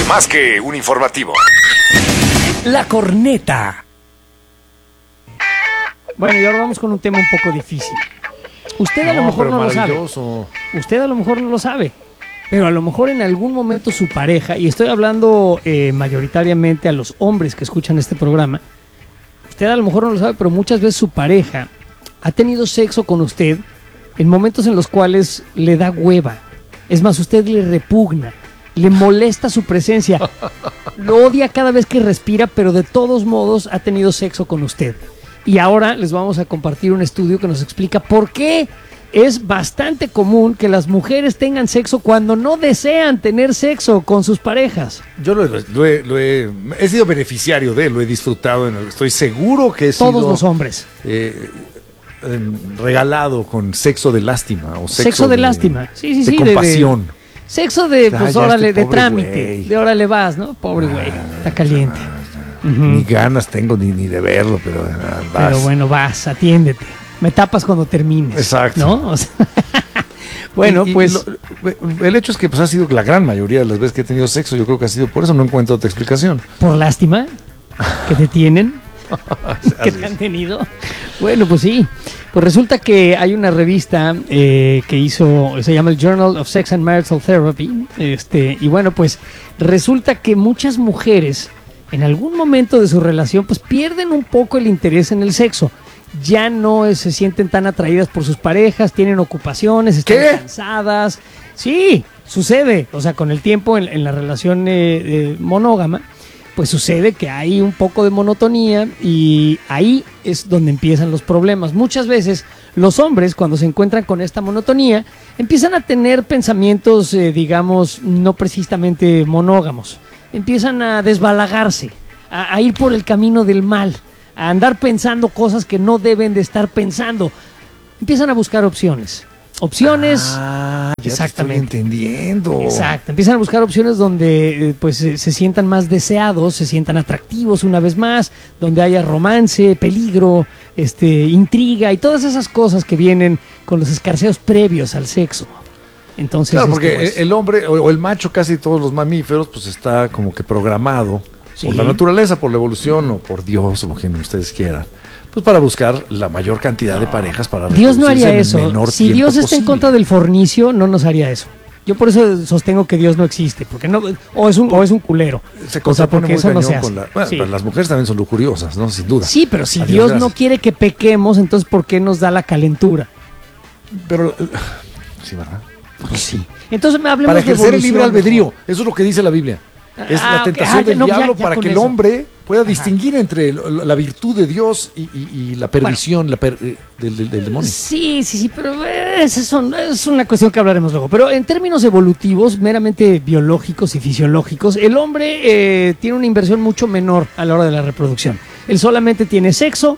Más que un informativo. La corneta. Bueno, y ahora vamos con un tema un poco difícil. Usted a lo mejor no lo sabe. Usted a lo mejor no lo sabe. Pero a lo mejor en algún momento su pareja, y estoy hablando mayoritariamente a los hombres que escuchan este programa, usted a lo mejor no lo sabe, pero muchas veces su pareja ha tenido sexo con usted en momentos en los cuales le da hueva. Es más, usted le repugna, le molesta su presencia, lo odia cada vez que respira, pero de todos modos ha tenido sexo con usted. Y ahora les vamos a compartir un estudio que nos explica por qué es bastante común que las mujeres tengan sexo cuando no desean tener sexo con sus parejas. Yo he sido beneficiario de él, lo he disfrutado, estoy seguro que he sido... Todos los hombres. Regalado con sexo de lástima. O sexo de lástima, sí. De compasión. Sexo de, pues órale, de trámite, güey. de órale vas, ¿no? Pobre güey, está caliente. Ni ganas tengo ni de verlo, pero vas. Pero bueno, vas, atiéndete. Me tapas cuando termines. Exacto. ¿No? O sea, bueno, pues... el hecho es que pues, ha sido la gran mayoría de las veces que he tenido sexo, yo creo que ha sido por eso, no encuentro otra explicación. ¿Por lástima? ¿Que te tienen? ¿Que te han tenido? Bueno, pues sí. Pues resulta que hay una revista que hizo, se llama el Journal of Sex and Marital Therapy, y bueno, pues resulta que muchas mujeres en algún momento de su relación pues pierden un poco el interés en el sexo. Ya no se sienten tan atraídas por sus parejas, tienen ocupaciones, están cansadas. Sí, sucede. O sea, con el tiempo en la relación monógama, pues sucede que hay un poco de monotonía y ahí es donde empiezan los problemas. Muchas veces los hombres, cuando se encuentran con esta monotonía, empiezan a tener pensamientos, digamos, no precisamente monógamos. Empiezan a desbalagarse, a ir por el camino del mal, a andar pensando cosas que no deben de estar pensando. Empiezan a buscar opciones. Ya Exactamente. Te estoy entendiendo. Exacto. Empiezan a buscar opciones donde pues se sientan más deseados, se sientan atractivos una vez más, donde haya romance, peligro, intriga y todas esas cosas que vienen con los escarceos previos al sexo. Entonces, claro, porque pues, el hombre o el macho, casi todos los mamíferos, pues está como que programado por la naturaleza, por la evolución o por Dios, o lo que ustedes quieran, pues para buscar la mayor cantidad de parejas para Dios no haría reproducirse en el eso. menor Si tiempo Dios está en posible. contra del fornicio, no nos haría eso. Yo por eso sostengo que Dios no existe, porque no, o es un culero. Se contrapone porque muy eso no cañón se con hace. la... Bueno, Sí. pero las mujeres también son lujuriosas, ¿no? Sin duda. Sí, pero si Adiós, Dios gracias. no quiere que pequemos, entonces ¿por qué nos da la calentura? Pero... sí, ¿verdad? Pues sí. Entonces me hablemos Para de ejercer el libre evolución. albedrío. Eso es lo que dice la Biblia. Es la ok. tentación del No, ya diablo para con que el eso. hombre pueda distinguir entre la virtud de Dios y la perdición del demonio. Sí, pero es una cuestión que hablaremos luego. Pero en términos evolutivos, meramente biológicos y fisiológicos, el hombre tiene una inversión mucho menor a la hora de la reproducción. Él solamente tiene sexo,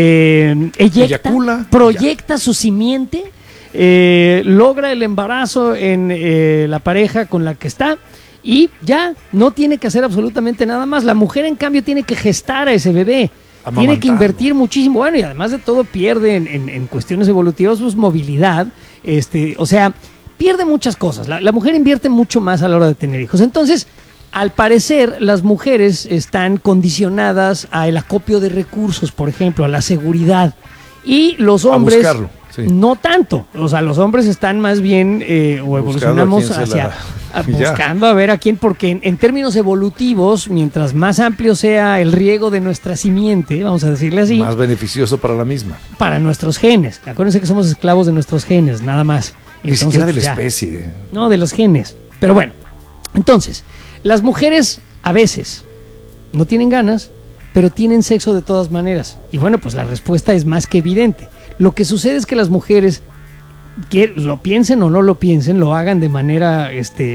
eyacula, proyecta su simiente, logra el embarazo en la pareja con la que está. Y ya, no tiene que hacer absolutamente nada más. La mujer, en cambio, tiene que gestar a ese bebé. Tiene que invertir muchísimo. Bueno, y además de todo, pierde en cuestiones evolutivas pues, movilidad. O sea, pierde muchas cosas. La mujer invierte mucho más a la hora de tener hijos. Entonces, al parecer, las mujeres están condicionadas al acopio de recursos, por ejemplo, a la seguridad. Y los hombres... A buscarlo. Sí. No tanto, o sea, los hombres están más bien o evolucionamos hacia buscando a ver a quién, porque en términos evolutivos, mientras más amplio sea el riego de nuestra simiente, vamos a decirle así, más beneficioso para la misma. Para nuestros genes. Acuérdense que somos esclavos de nuestros genes, nada más. Ni siquiera de la especie. No, de los genes. Pero bueno, entonces, las mujeres a veces no tienen ganas, pero tienen sexo de todas maneras. Y bueno, pues la respuesta es más que evidente. Lo que sucede es que las mujeres, que lo piensen o no lo piensen, lo hagan de manera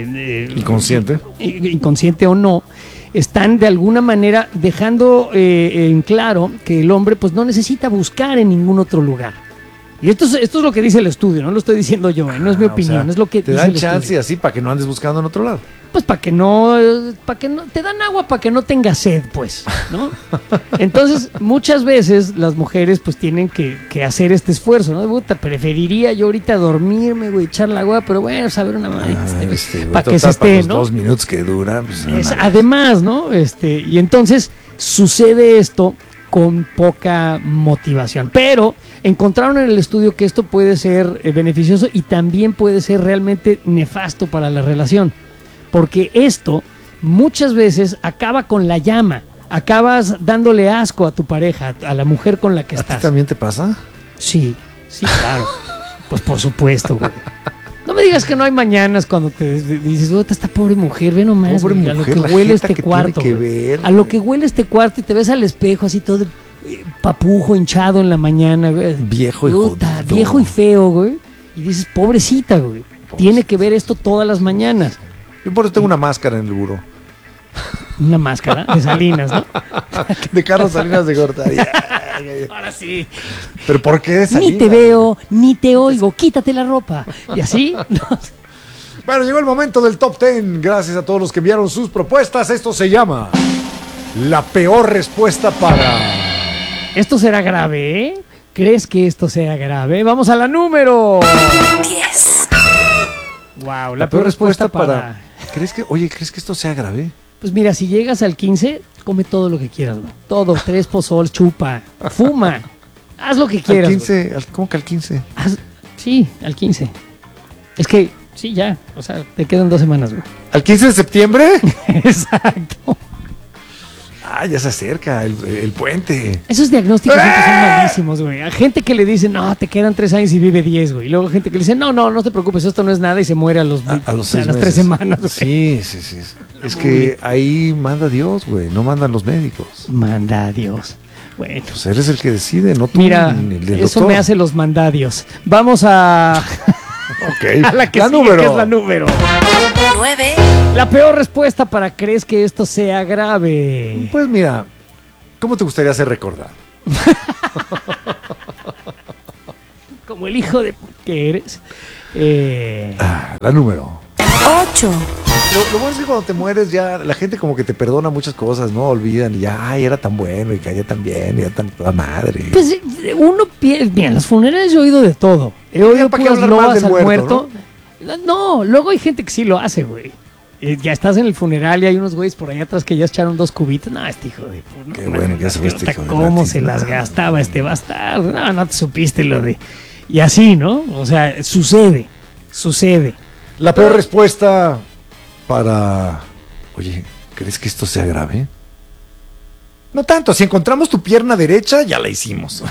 inconsciente o no, están de alguna manera dejando en claro que el hombre pues no necesita buscar en ningún otro lugar. Y esto es lo que dice el estudio, no lo estoy diciendo yo, no es mi opinión, o sea, es lo que te dice dan el chance estudio. así para que no andes buscando en otro lado. Pues para que no, te dan agua para que no tengas sed, pues, ¿no? Entonces, muchas veces las mujeres pues tienen que hacer este esfuerzo, ¿no? Puta, preferiría yo ahorita dormirme, güey, echar la agua, pero bueno, saber una madre, para que se esté, los ¿no? 2 minutos que dura. Pues, Además, ¿no? Y entonces sucede esto con poca motivación. Pero encontraron en el estudio que esto puede ser beneficioso y también puede ser realmente nefasto para la relación. Porque esto muchas veces acaba con la llama. Acabas dándole asco a tu pareja, a la mujer con la que ¿A ti estás. también te pasa? Sí, claro. Pues por supuesto, güey. No me digas que no hay mañanas cuando te dices, esta pobre mujer, ve nomás, Pobre güey, a lo mujer, que la huele jeta este que cuarto. tiene que Güey. ver, A lo que huele este cuarto y te ves al espejo así todo papujo, hinchado en la mañana, güey. Viejo y Puta, jodido. viejo y feo, güey. Y dices, pobrecita, güey. Tiene que ver esto todas las mañanas. Yo por eso tengo una máscara en el buró. Una máscara de Salinas, ¿no? De Carlos Salinas de Gortari. Ahora sí. ¿Pero por qué de Ni Salinas? te veo, ni te oigo, quítate la ropa. Y así, no. Bueno, llegó el momento del Top 10. Gracias a todos los que enviaron sus propuestas. Esto se llama La peor respuesta para... Esto será grave, ¿eh? ¿Crees que esto sea grave? Vamos a la número 10. Wow, la peor respuesta para... ¿Crees que esto sea grave? Pues mira, si llegas al 15, come todo lo que quieras, güey. Todo, 3 pozol, chupa, fuma. Haz lo que quieras. Al 15, ¿cómo que al 15? Sí, al 15. Es que, sí, ya. O sea, te quedan 2 semanas, güey. ¿Al 15 de septiembre? Exacto. Ah, ya se acerca el puente. Esos diagnósticos siempre son malísimos, güey. A gente que le dice, no, te quedan 3 años y vive 10, güey. Y luego gente que le dice, no te preocupes, esto no es nada y se muere a los 6 las 3 semanas, güey. Sí. Es que ahí manda Dios, güey. No mandan los médicos. Manda a Dios. Bueno. Pues él es el que decide, no tú. Mira, ni el eso doctor. me hace los mandadios. Vamos a... Ok. a la que La sigue, número. que es la número. 9. La peor respuesta para crees que esto sea grave. Pues mira, ¿cómo te gustaría ser recordado? Como el hijo de que eres. La número. 8. Lo bueno es que cuando te mueres ya la gente como que te perdona muchas cosas, ¿no? Olvidan y ya, ay, era tan bueno y caía tan bien y era tan toda madre. Pues uno piensa, mira, en los funerales yo he oído de todo. He oído ¿para qué puras hablar mal loas del al muerto, muerto. No, luego hay gente que sí lo hace, güey. Ya estás en el funeral y hay unos güeyes por allá atrás que ya echaron 2 cubitos. No, este hijo de... Qué bueno que hace este hijo de ¿Cómo la se tiznada? las gastaba este bastardo? No te supiste lo de... Y así, ¿no? O sea, sucede. La peor respuesta para... Oye, ¿crees que esto sea grave? No tanto, si encontramos tu pierna derecha, ya la hicimos.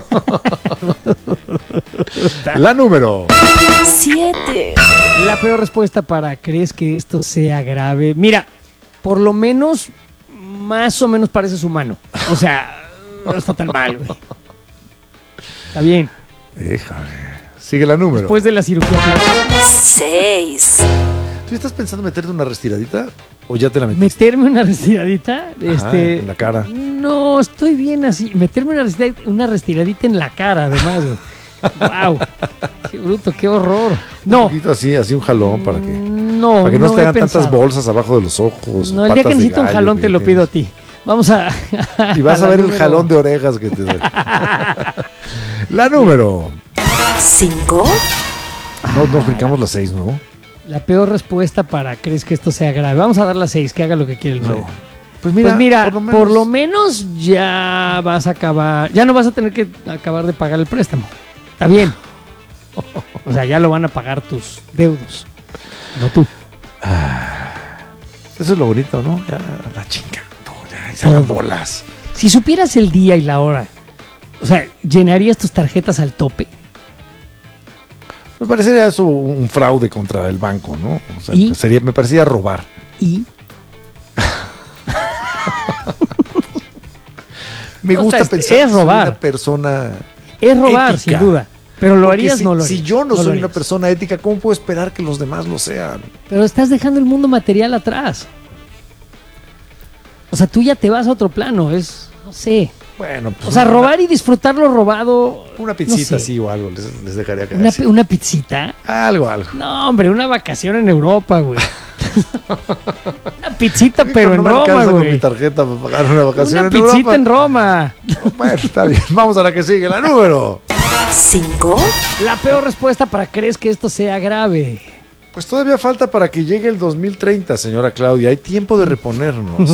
La número. 7. La peor respuesta para crees que esto sea grave. Mira, por lo menos, más o menos pareces humano. O sea, no está tan mal, güey. Está bien. Déjame. Sigue la número. Después de la cirugía plástica, 6. ¿Tú estás pensando meterte una restiradita o ya te la metiste? meterme una restiradita, en la cara. No, estoy bien así. Meterme una restiradita en la cara, además, güey. Wow. Qué bruto, qué horror. Un No. poquito así un jalón para que No, no no te he hagan tantas pensado. bolsas abajo de los ojos. No, el día que patas de necesito un gallo jalón te lo pido a ti. Vamos a... Y vas a la ver el número- jalón de orejas que te doy. La número. 5. No brincamos las 6, ¿no? La peor respuesta para crees que esto sea grave. Vamos a dar la 6, que haga lo que quiere el nuevo. Pues Pues mira, por lo menos ya vas a acabar, ya no vas a tener que acabar de pagar el préstamo. Está bien. O sea, ya lo van a pagar tus deudos, no tú. Eso es lo bonito, ¿no? Ya la chinga. No, ya se hagan bolas. Si supieras el día y la hora, o sea, ¿llenarías tus tarjetas al tope? Me parecería eso un fraude contra el banco, ¿no? O sea, ¿Y? me parecía robar. Y Me O gusta sea, pensar es que soy robar. una persona es robar, ética. sin duda. Pero lo Porque harías, si, no lo harías. si yo no lo soy una harías. persona ética, ¿cómo puedo esperar que los demás lo sean? Pero estás dejando el mundo material atrás. O sea, tú ya te vas a otro plano, no sé. Bueno, pues O sea, robar y disfrutar lo robado. una pizzita no sé. así o algo les dejaría caer. Una, Sí. una pizzita. Algo. No, hombre, una vacación en Europa, güey. Una pizzita, Creo que pero no en me Roma, alcanza con mi güey. tarjeta para pagar una vacación Una en pizzita Europa. en Roma. Bueno, está bien. Vamos a la que sigue, la número. 5, La peor respuesta para crees que esto sea grave. Pues todavía falta para que llegue el 2030, señora Claudia. Hay tiempo de reponernos.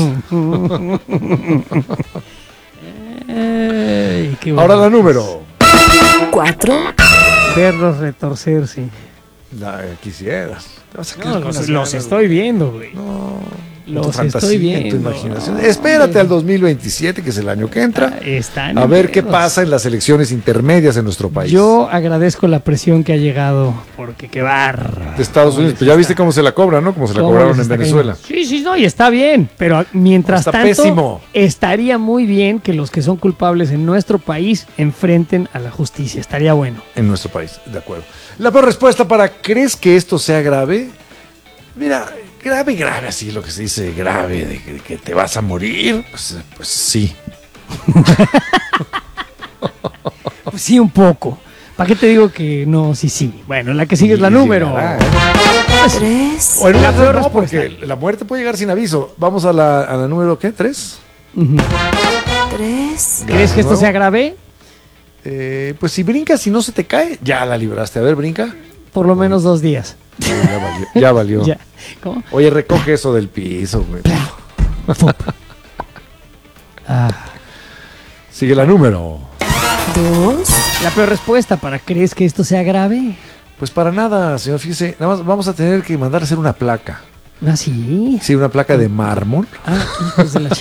Ay, qué Ahora bueno. la número. 4, Verlos retorcerse. Quisieras. Te vas a No, quedar con las los ganas, estoy viendo, güey. No. Los Tu fantasía, estoy viendo. tu imaginación. Espérate al 2027, que es el año que entra, Están a ver qué enteros. pasa en las elecciones intermedias en nuestro país. Yo agradezco la presión que ha llegado, porque qué barra. De Estados Unidos. Pues ya viste cómo se la cobran, ¿no? Como se la cobraron en Venezuela. Sí, sí, no, y está bien, pero mientras Está tanto, pésimo. estaría muy bien que los que son culpables en nuestro país enfrenten a la justicia. Estaría bueno. En nuestro país, de acuerdo. La peor respuesta para ¿crees que esto sea grave? Mira, grave, así lo que se dice grave, de que te vas a morir. Pues sí. Pues sí, un poco. ¿Para qué te digo que no? Sí, sí. Bueno, la que sigue es la Y número. llegará, ¿eh? 3, O en una La peor no, respuesta. porque la muerte puede llegar sin aviso. Vamos a la número, ¿qué? ¿3? Ujú. 3, ¿Crees que esto sea grave? Pues si brincas y no se te cae, ya la libraste. A ver, brinca. Por lo menos 2 días. Ya valió. Ya valió. Ya. ¿Cómo? Oye, recoge eso del piso, güey. Ah. Sigue la número. 2, La peor respuesta para ¿crees que esto sea grave? Pues para nada, señor. Fíjese, nada más vamos a tener que mandar a hacer una placa. Ah, sí. Sí, una placa de mármol. Ah, hijos de la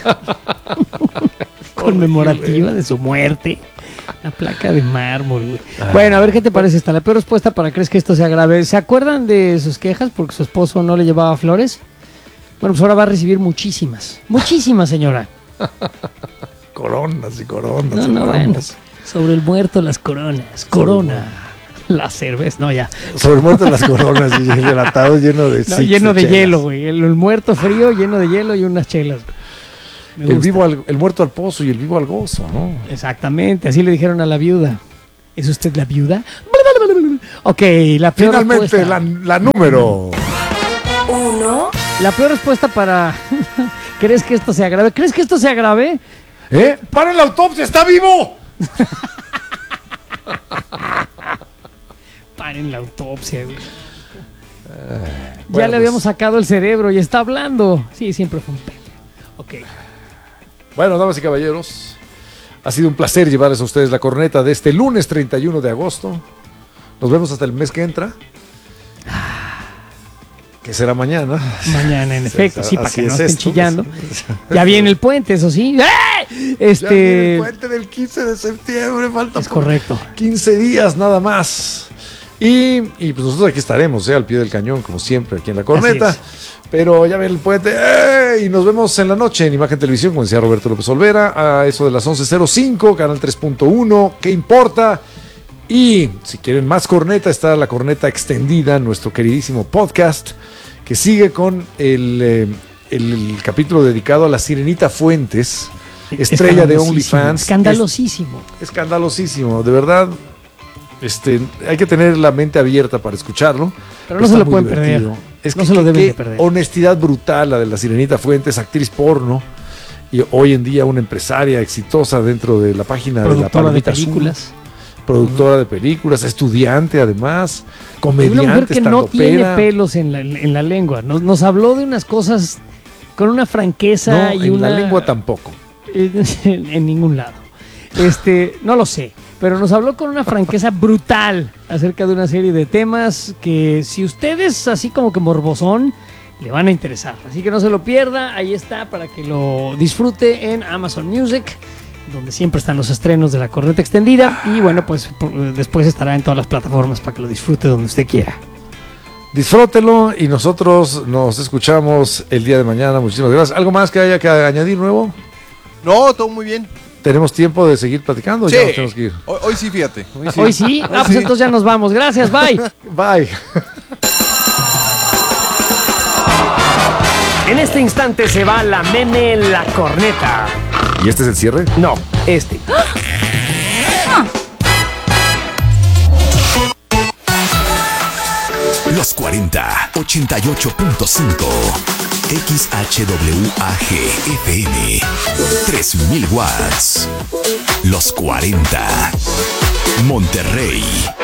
conmemorativa de su muerte. La placa de mármol, güey. Bueno, a ver qué te parece esta. La peor respuesta para crees que esto sea grave. ¿Se acuerdan de sus quejas porque su esposo no le llevaba flores? Bueno, pues ahora va a recibir muchísimas. Muchísimas, señora. Coronas y coronas. No, y no, bueno. coronas. Sobre el muerto las coronas. Corona. La cerveza. No, ya. Sobre el muerto de las coronas y el atado lleno de No, six lleno de chelas. hielo, güey. El muerto frío, lleno de hielo y unas chelas. Me El, gusta. el muerto al pozo y el vivo al gozo, ¿no? Exactamente, así le dijeron a la viuda. ¿Es usted la viuda? Ok, la peor Finalmente, respuesta. la número. 1, La peor respuesta para... ¿Crees que esto sea grave? ¿Crees que esto sea grave? ¡Paren la autopsia! ¡Está vivo! Paren la autopsia, güey. Ya bueno, le habíamos pues. sacado el cerebro y está hablando. Sí, siempre fue un pelo. Ok. Bueno, damas y caballeros, ha sido un placer llevarles a ustedes la corneta de este lunes 31 de agosto. Nos vemos hasta el mes que entra. Que será mañana. Mañana, en efecto, sí, para Así que no es estén esto. chillando. Ya viene el puente, eso sí. ¡Eh! Ya viene el puente del 15 de septiembre, falta Es correcto. 15 días nada más. Y pues nosotros aquí estaremos, al pie del cañón, como siempre, aquí en la corneta. Así Pero ya viene el puente. Y nos vemos en la noche en Imagen Televisión, como decía Roberto López Olvera, a eso de las 11:05, canal 3.1. ¿Qué importa? Y si quieren más corneta, está la corneta extendida, nuestro queridísimo podcast, que sigue con el capítulo dedicado a la Sirenita Fuentes, estrella de OnlyFans. Escandalosísimo. Escandalosísimo, de verdad. Hay que tener la mente abierta para escucharlo. Pero no Está se lo muy pueden divertido. perder. Es No que se lo qué- deben qué de perder. honestidad brutal la de la Sirenita Fuentes, actriz porno, y hoy en día una empresaria exitosa dentro de la página de la Productora de Palomita Azul. películas. Productora de películas, estudiante además, Una comediante, mujer que no tiene estandopera. pelos en la lengua. Nos habló de unas cosas con una franqueza No, y en una... la lengua tampoco. En ningún lado. No lo sé. Pero nos habló con una franqueza brutal acerca de una serie de temas que si ustedes así como que morbosón, le van a interesar. Así que no se lo pierda, ahí está para que lo disfrute en Amazon Music, donde siempre están los estrenos de la corneta extendida. Y bueno, pues después estará en todas las plataformas para que lo disfrute donde usted quiera. Disfrútelo y nosotros nos escuchamos el día de mañana. Muchísimas gracias. ¿Algo más que haya que añadir nuevo? No, todo muy bien. ¿Tenemos tiempo de seguir platicando? Sí. Ya nos tenemos que ir. Hoy sí, fíjate. Hoy sí, pues sí. entonces ya nos vamos. Gracias, bye. Bye. En este instante se va la meme La Corneta. ¿Y este es el cierre? No, este. Los 40, 88.5. XHWAG FM. 3000 watts. Los 40. Monterrey.